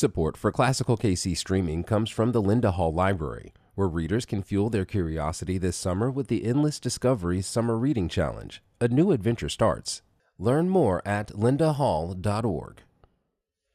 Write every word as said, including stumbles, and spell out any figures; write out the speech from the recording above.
Support for Classical K C streaming comes from the Linda Hall Library, where readers can fuel their curiosity this summer with the Endless Discovery Summer Reading Challenge. A new adventure starts. Learn more at linda hall dot org.